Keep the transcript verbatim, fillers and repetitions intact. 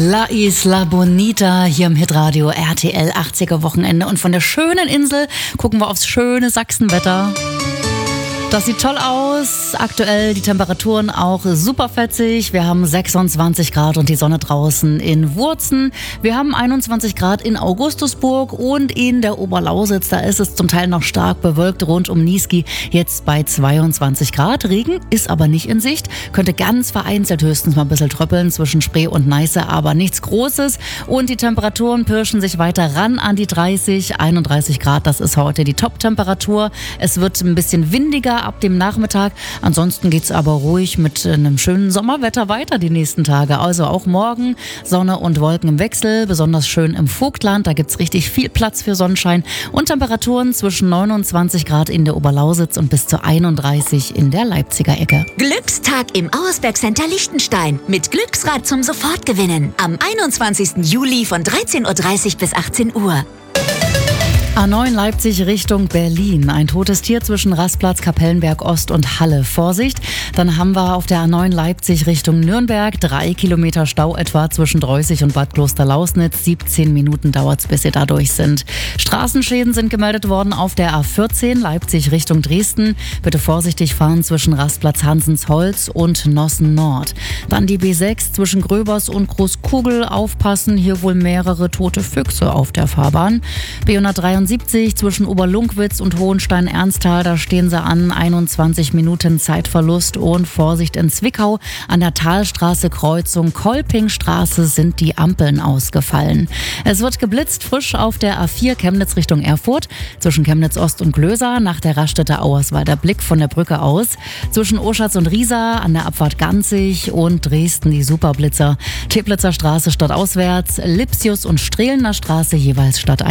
La Isla Bonita hier im Hitradio R T L achtziger Wochenende. Und von der schönen Insel gucken wir aufs schöne Sachsenwetter. Das sieht toll aus. Aktuell die Temperaturen auch super fetzig. Wir haben sechsundzwanzig Grad und die Sonne draußen in Wurzen. Wir haben einundzwanzig Grad in Augustusburg und in der Oberlausitz. Da ist es zum Teil noch stark bewölkt rund um Niesky. Jetzt bei zweiundzwanzig Grad. Regen ist aber nicht in Sicht. Könnte ganz vereinzelt höchstens mal ein bisschen tröppeln zwischen Spree und Neiße, aber nichts Großes. Und die Temperaturen pirschen sich weiter ran an die dreißig, einunddreißig Grad. Das ist heute die Top-Temperatur. Es wird ein bisschen windiger ab dem Nachmittag. Ansonsten geht's aber ruhig mit einem schönen Sommerwetter weiter die nächsten Tage. Also auch morgen Sonne und Wolken im Wechsel, besonders schön im Vogtland. Da gibt's richtig viel Platz für Sonnenschein und Temperaturen zwischen neunundzwanzig Grad in der Oberlausitz und bis zu einunddreißig in der Leipziger Ecke. Glückstag im Auersberg Center Liechtenstein mit Glücksrad zum Sofortgewinnen am einundzwanzigsten Juli von dreizehn Uhr dreißig bis achtzehn Uhr. A neun Leipzig Richtung Berlin. Ein totes Tier zwischen Rastplatz, Kapellenberg Ost und Halle. Vorsicht, dann haben wir auf der A neun Leipzig Richtung Nürnberg drei Kilometer Stau etwa zwischen Dreußig und Bad Klosterlausnitz. siebzehn Minuten dauert's, bis Sie da durch sind. Straßenschäden sind gemeldet worden auf der A vierzehn Leipzig Richtung Dresden. Bitte vorsichtig fahren zwischen Rastplatz Hansensholz und Nossen Nord. Dann die B sechs zwischen Gröbers und Großkugel. Aufpassen, hier wohl mehrere tote Füchse auf der Fahrbahn. B hundertdreiundsiebzig zwischen Oberlunkwitz und Hohenstein-Ernsthal, da stehen sie an, einundzwanzig Minuten Zeitverlust und Vorsicht in Zwickau. An der Talstraße Kreuzung Kolpingstraße sind die Ampeln ausgefallen. Es wird geblitzt frisch auf der A vier Chemnitz Richtung Erfurt, zwischen Chemnitz Ost und Glöser, nach der Raststätte Auerswalder Blick von der Brücke aus, zwischen Oschatz und Riesa, an der Abfahrt Ganzig und Dresden die Superblitzer. Teplitzer Straße stadtauswärts, Lipsius und Strehlener Straße jeweils stadteinwärts.